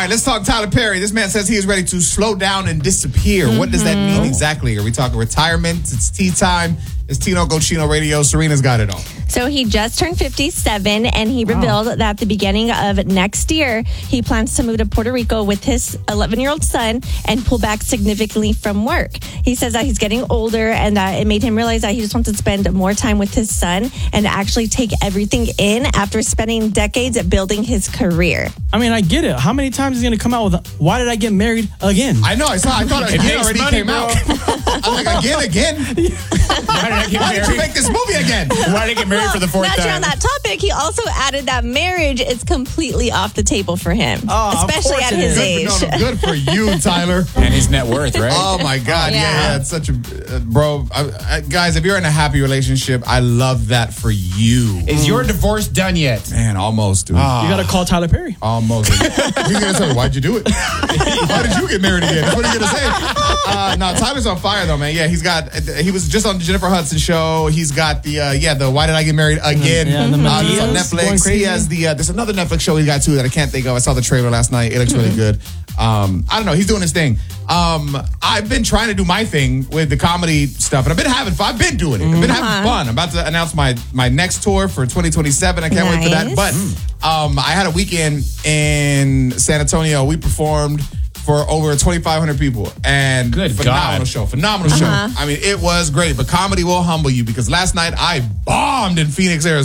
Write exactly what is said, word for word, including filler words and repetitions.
right, let's talk Tyler Perry. This man says he is ready to slow down and disappear. Mm-hmm. What does that mean exactly? Are we talking retirement? It's tea time. It's Tino Gochino Radio. Serena's got it all. So he just turned fifty-seven, and he revealed wow. that at the beginning of next year, he plans to move to Puerto Rico with his eleven-year-old son and pull back significantly from work. He says that he's getting older and that it made him realize that he just wants to spend more time with his son and actually take everything in after spending decades at building his career. I mean, I get it. How many times is he going to come out with, why did I get married again? I know. I saw. I thought again already money, came bro. out. I'm like, again, again? Why did I get Why married? did you make this movie again? Why did I get married for the fourth Not time? on that topic, he also added that marriage is completely off the table for him, oh, especially at his good age. For, no, good for you, Tyler. And his net worth, right? Oh, my God. Yeah, Yeah. yeah it's such a... Uh, bro, I, I, guys, if you're in a happy relationship, I love that for you. Is your divorce done yet? Man, almost, dude. Oh. You got to call Tyler Perry. Almost. He's going to say, why'd you do it? Why did you get married again? What are you going to say? Uh, no, Tyler's on fire, though, man. Yeah, he's got... He was just on the Jennifer Hudson show. He's got the... Uh, yeah, the Why Did I Get Married Again? Yeah, the uh, it's on Going Netflix. crazy. He has the... Uh, there's another Netflix show he got, too, that I can't think of. I saw the trailer last night. It looks really good. Um, I don't know. He's doing his thing. Um, I've been trying to do my thing with the comedy stuff, and I've been having fun. I've been doing it. I've been having Uh-huh. fun. I'm about to announce my, my next tour for twenty twenty-seven. I can't wait for that. Nice. But um, I had a weekend in San Antonio. We performed for over twenty-five hundred people. And Good phenomenal God. show. Phenomenal Uh-huh. show. I mean, it was great. But comedy will humble you because last night I bombed in Phoenix, Arizona.